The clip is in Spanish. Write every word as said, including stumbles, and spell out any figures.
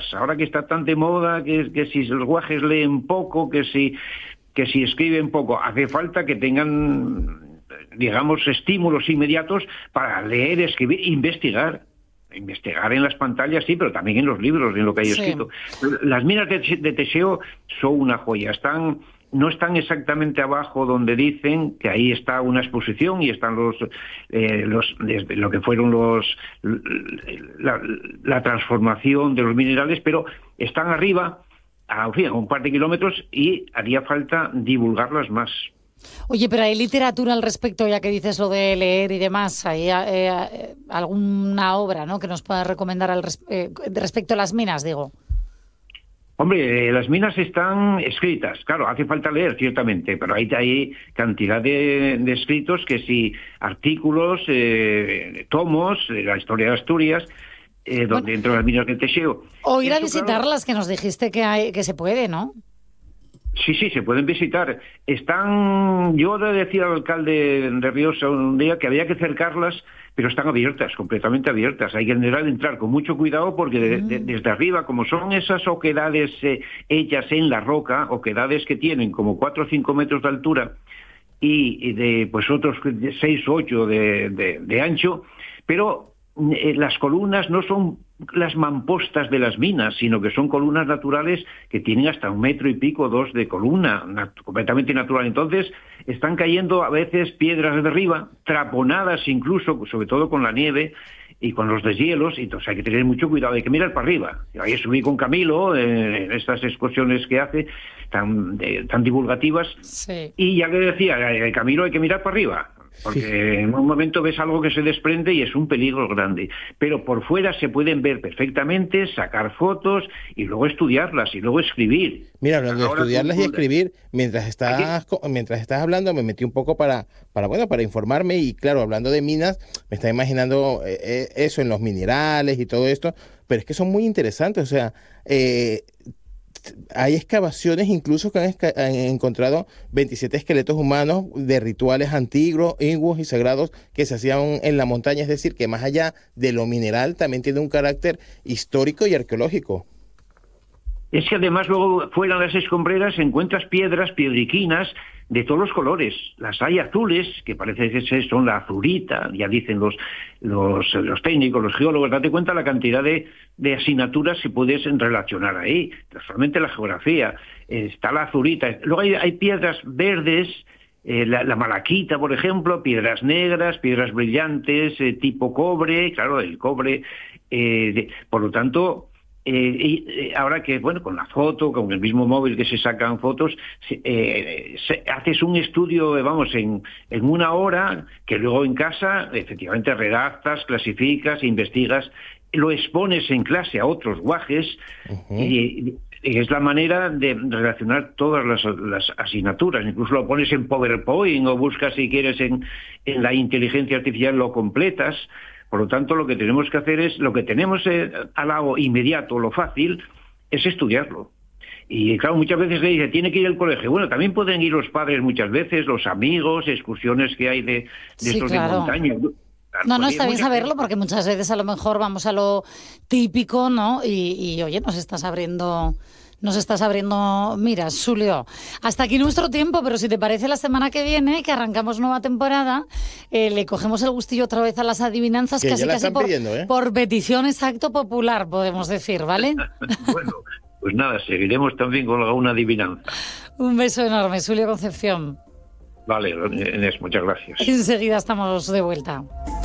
guajas. Ahora que está tan de moda, que, que si los guajes leen poco, que si, que si escriben poco, hace falta que tengan, digamos, estímulos inmediatos para leer, escribir, investigar. Investigar en las pantallas, sí, pero también en los libros, en lo que hay sí. escrito. Las minas de, de Teseo son una joya. Están, no están exactamente abajo donde dicen que ahí está una exposición y están los, eh, los desde lo que fueron los la, la transformación de los minerales, pero están arriba, a, en fin, a un par de kilómetros, y haría falta divulgarlas más. Oye, pero hay literatura al respecto, ya que dices lo de leer y demás. ¿Hay eh, alguna obra, ¿no?, que nos pueda recomendar al res- eh, respecto a las minas, digo? Hombre, eh, las minas están escritas, claro, hace falta leer, ciertamente, pero hay, hay cantidad de, de escritos que sí, artículos, eh, tomos, de la historia de Asturias, eh, donde Bueno, entran las minas de Teseo. o ir a Eso, visitarlas, claro, que nos dijiste que, hay, que se puede, ¿no? sí, sí, se pueden visitar. Están, yo le decía al alcalde de Riosa un día que había que cercarlas, pero están abiertas, completamente abiertas. Hay que entrar con mucho cuidado porque de, de, desde arriba, como son esas oquedades eh, hechas en la roca, oquedades que tienen como cuatro o cinco metros de altura y, y de pues otros seis o ocho de, de, de ancho, pero eh, las columnas no son las mampostas de las minas, sino que son columnas naturales que tienen hasta un metro y pico, dos de columna, nat- completamente natural. Entonces, están cayendo a veces piedras de arriba, traponadas incluso, sobre todo con la nieve y con los deshielos, y entonces hay que tener mucho cuidado, hay que mirar para arriba. Yo ayer subí con Camilo eh, en estas excursiones que hace, tan, eh, tan divulgativas, Sí. y ya le decía, eh, Camilo, hay que mirar para arriba, porque en un momento ves algo que se desprende y es un peligro grande. Pero por fuera se pueden ver perfectamente, sacar fotos y luego estudiarlas y luego escribir. Mira, hablando de Ahora estudiarlas tú- y escribir, mientras estás co- mientras estás hablando me metí un poco para, para bueno, para informarme y claro, hablando de minas, me estaba imaginando eh, eh, eso en los minerales y todo esto, pero es que son muy interesantes, o sea, eh, hay excavaciones incluso que han, esca- han encontrado veintisiete esqueletos humanos de rituales antiguos, antiguos y sagrados que se hacían en la montaña, es decir, que más allá de lo mineral también tiene un carácter histórico y arqueológico. Es que además luego fuera de las escombreras encuentras piedras, piedriquinas de todos los colores. Las hay azules, que parece que son la azurita, ya dicen los, los, los técnicos, los geólogos. Date cuenta la cantidad de, de asignaturas que puedes relacionar ahí. No solamente la geografía, está la azurita. Luego hay, hay piedras verdes, eh, la, la malaquita, por ejemplo, piedras negras, piedras brillantes, eh, tipo cobre, claro, el cobre. Eh, de, por lo tanto... Eh, y eh, ahora que, bueno, con la foto, con el mismo móvil que se sacan fotos, eh, se, haces un estudio, eh, vamos, en, en una hora, que luego en casa, efectivamente, redactas, clasificas, investigas, lo expones en clase a otros guajes, uh-huh. y, y es la manera de relacionar todas las, las asignaturas. Incluso lo pones en PowerPoint o buscas, si quieres, en, en la inteligencia artificial, lo completas. Por lo tanto, lo que tenemos que hacer es, lo que tenemos eh, al lado inmediato, lo fácil, es estudiarlo. Y claro, muchas veces le dice, tiene que ir al colegio. Bueno, también pueden ir los padres muchas veces, los amigos, excursiones que hay de, de sí, estos claro. de montaña. No, no, está bien saberlo, porque muchas veces a lo mejor vamos a lo típico, ¿no? Y, y oye, nos estás abriendo... Nos estás abriendo miras, Julio. Hasta aquí nuestro tiempo, pero si te parece, la semana que viene, que arrancamos nueva temporada, eh, le cogemos el gustillo otra vez a las adivinanzas, que casi casi por, pidiendo, ¿eh? por petición exacto popular, podemos decir, ¿vale? Bueno, pues nada, seguiremos también con alguna adivinanza. Un beso enorme, Julio Concepción. Vale, Inés, muchas gracias. Enseguida estamos de vuelta.